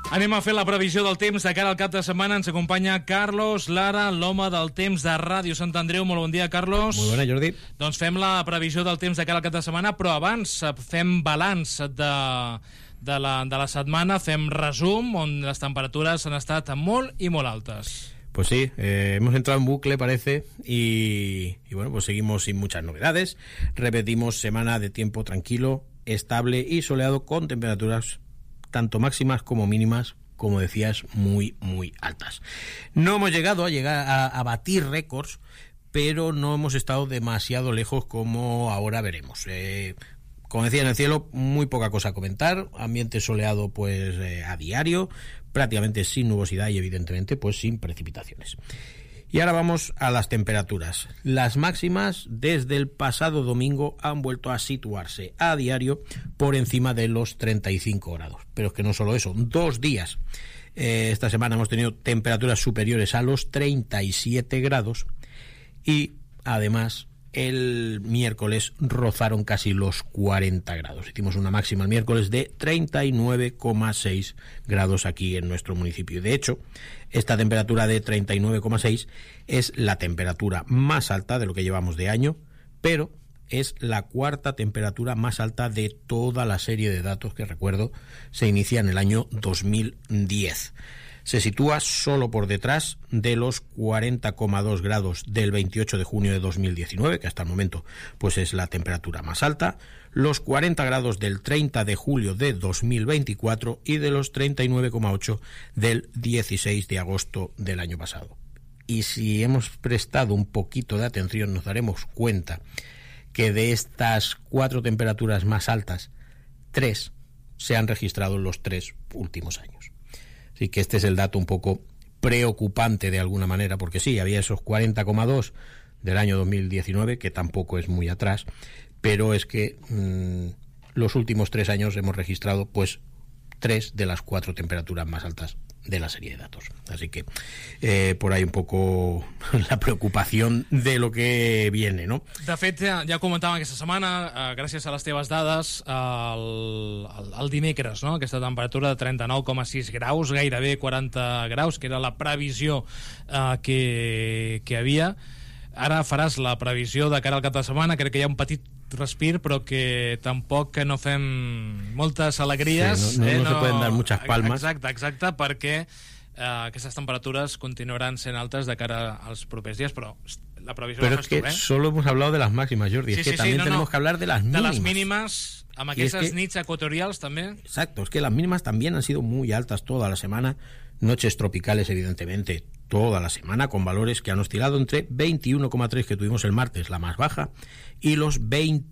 Anem a fer la previsió del temps de cara al cap de setmana. Ens acompanya Carlos Lara, l'home del temps de Ràdio Sant Andreu. Molt bon dia, Carlos. Molt bona, Jordi. Doncs fem la previsió del temps de cara al cap de setmana, però abans fem balanç de la setmana, fem resum, on les temperatures han estat molt i molt altes. Pues sí, hemos entrado en bucle, parece, y bueno, pues seguimos sin muchas novedades. Repetimos semana de tiempo tranquilo, estable y soleado, con temperaturas tanto máximas como mínimas, como decías, muy, muy altas. No hemos llegado a batir récords, pero no hemos estado demasiado lejos, como ahora veremos. Como decía, en el cielo muy poca cosa a comentar, ambiente soleado pues a diario, prácticamente sin nubosidad y evidentemente pues sin precipitaciones. Y ahora vamos a las temperaturas. Las máximas desde el pasado domingo han vuelto a situarse a diario por encima de los 35 grados. Pero es que no solo eso, 2 días. Esta semana hemos tenido temperaturas superiores a los 37 grados y además el miércoles rozaron casi los 40 grados. Hicimos una máxima el miércoles de 39,6 grados aquí en nuestro municipio. De hecho, esta temperatura de 39,6 es la temperatura más alta de lo que llevamos de año, pero es la cuarta temperatura más alta de toda la serie de datos que, recuerdo, se inicia en el año 2010. Se sitúa solo por detrás de los 40,2 grados del 28 de junio de 2019, que hasta el momento pues es la temperatura más alta, los 40 grados del 30 de julio de 2024 y de los 39,8 del 16 de agosto del año pasado. Y si hemos prestado un poquito de atención, nos daremos cuenta que de estas 4 temperaturas más altas, 3 se han registrado en los 3 últimos años. Así que este es el dato un poco preocupante de alguna manera, porque sí, había esos 40,2 del año 2019, que tampoco es muy atrás, pero es que los últimos 3 años hemos registrado pues 3 de las 4 temperaturas más altas de la serie de datos. Así que por ahí un poco la preocupación de lo que viene, no? De fet, ja comentàvem aquesta setmana, gràcies a les teves dades, el dimecres, no? Aquesta temperatura de 39,6 graus, gairebé 40 graus, que era la previsió que havia. Ara faràs la previsió de cara al cap de setmana. Crec que hi ha un petit respir, però que tampoc que no fem moltes alegries. Sí, no se pueden dar muchas palmas. Exacte, perquè aquestes temperatures continuaran sent altes de cara als propers dies, però la previsió pero es que solo hemos hablado de las máximas, Jordi. Sí, es que también tenemos que hablar de las mínimas. De las mínimas, amb aquestes nits equatorials també. Exacto, es que las mínimas también han sido muy altas toda la semana. Noches tropicales, evidentemente, toda la semana, con valores que han oscilado entre 21,3 que tuvimos el martes, la más baja, y los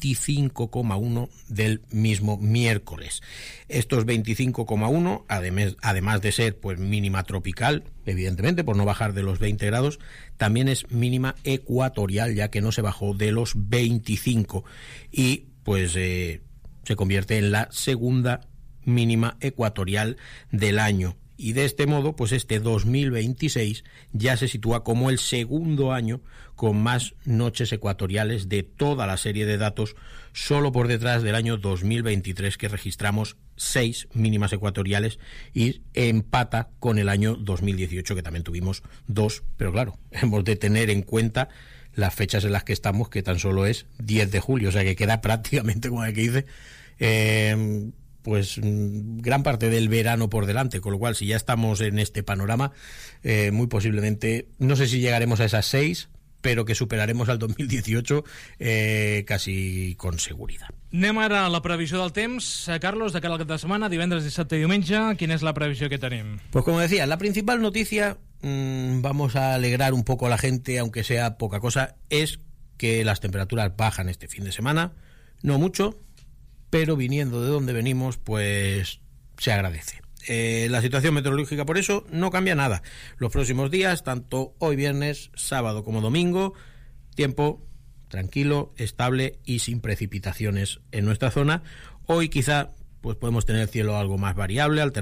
25,1 del mismo miércoles. Estos 25,1, además de ser pues mínima tropical, evidentemente, por no bajar de los 20 grados, también es mínima ecuatorial, ya que no se bajó de los 25, y pues se convierte en la segunda mínima ecuatorial del año. Y de este modo, pues este 2026 ya se sitúa como el segundo año con más noches ecuatoriales de toda la serie de datos, solo por detrás del año 2023, que registramos 6 mínimas ecuatoriales, y empata con el año 2018, que también tuvimos 2, pero claro, hemos de tener en cuenta las fechas en las que estamos, que tan solo es 10 de julio, o sea que queda prácticamente, como el que dice, pues gran parte del verano por delante, con lo cual si ya estamos en este panorama, muy posiblemente, no sé si llegaremos a esas 6, pero que superaremos al 2018 casi con seguridad. Anem ara a la previsió del temps, Carlos, de cara al cap de setmana, divendres, dissabte i diumenge. Quina és la previsió que tenim? Pues como decía, la principal noticia, vamos a alegrar un poco a la gente, aunque sea poca cosa, es que las temperaturas bajan este fin de semana, no mucho, pero viniendo de donde venimos, pues se agradece. La situación meteorológica por eso no cambia nada. Los próximos días, tanto hoy viernes, sábado como domingo, tiempo tranquilo, estable y sin precipitaciones en nuestra zona. Hoy quizá pues podemos tener cielo algo más variable,